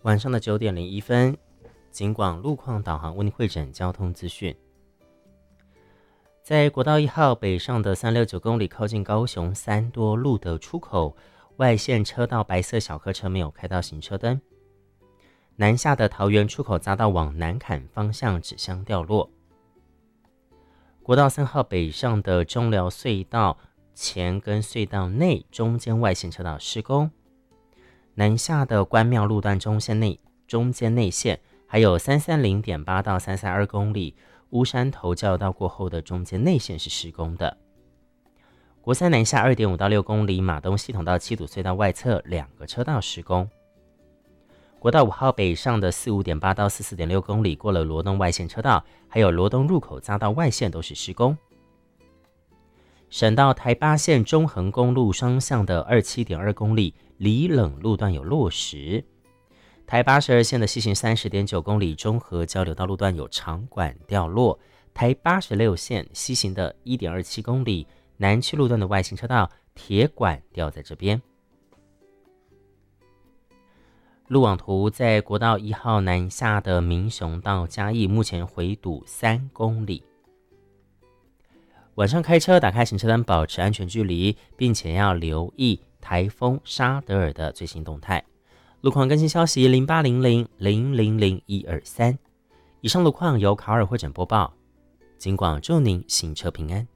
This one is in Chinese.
晚上的9:01，警广路况导航为您汇整交通资讯。在国道1号北上的369公里，靠近高雄三多路的出口外线车道，白色小客车没有开到行车灯。南下的桃园出口匝道往南崁方向纸箱掉落。国道3号北上的中寮隧道前跟隧道内中间外线车道施工。南下的关庙路段中间内线，还有330.8到332公里，乌山头交流道过后的中间内线是施工的。国三南下2.5到6公里，马东系统到七堵隧道外侧2个车道施工。国道5号北上的45.8到44.6公里，过了罗东外线车道，还有罗东入口匝道外线都是施工。省道台八线中横公路双向的27.2公里，里冷路段有落石。台82线的西行30.9公里，中和交流道路段有长管掉落。台86线西行的1.27公里，南区路段的外行车道铁管掉在这边。路网图在国道1号南下的民雄到嘉义，目前回堵3公里。晚上开车打开行车灯，保持安全距离，并且要留意台风沙德尔的最新动态。路况更新消息0800000123。以上路况由卡尔汇整播报，警广祝您行车平安。